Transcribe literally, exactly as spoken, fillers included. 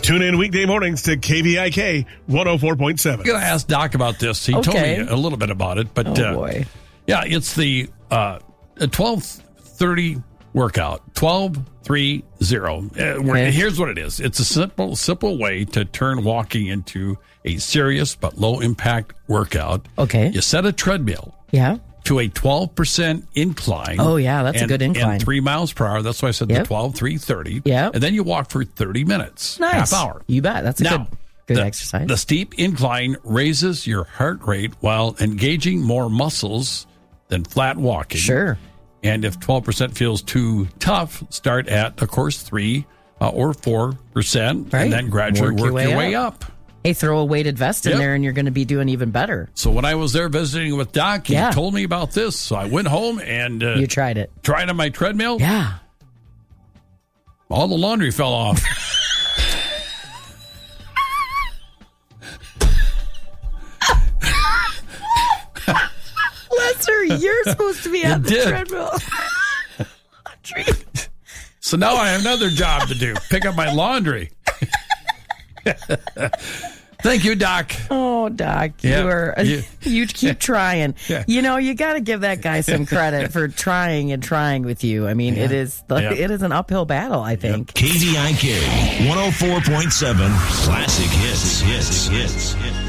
Tune in weekday mornings to K V I K one oh four point seven. I'm going to ask Doc about this. He Okay. told me a little bit about it, but Oh, uh, boy. yeah, it's the uh, twelve thirty workout. twelve three zero. Uh, we're- Okay. Here's what it is. It's a simple, simple way to turn walking into a serious but low impact workout. Okay. You set a treadmill Yeah. to a twelve percent incline. Oh, yeah, that's a and- good incline. And three miles per hour. That's why I said Yep. the twelve three thirty. Yep. And then you walk for thirty minutes. Nice. Half hour. You bet. That's a Now, good, good the, exercise. The steep incline raises your heart rate while engaging more muscles than flat walking. Sure. And if twelve percent feels too tough, start at, of course, three uh, or four percent, Right. and then gradually Work work, your your way way up. Hey, throw a weighted vest in Yep. there and you're going to be doing even better. So when I was there visiting with Doc, he Yeah. told me about this. So I went home and uh, You tried it. tried on my treadmill. Yeah. All the laundry fell off. Lester, you're supposed to be on the did. treadmill. So now I have another job to do. Pick up my laundry. Thank you, Doc. Oh, Doc, Yeah, you are you- you keep trying. Yeah. You know, you got to give that guy some credit for trying and trying with you. I mean, it is Yeah. it is an uphill battle, I think. K V I K one oh four point seven Classic Hits. Hits. Hits. Hits.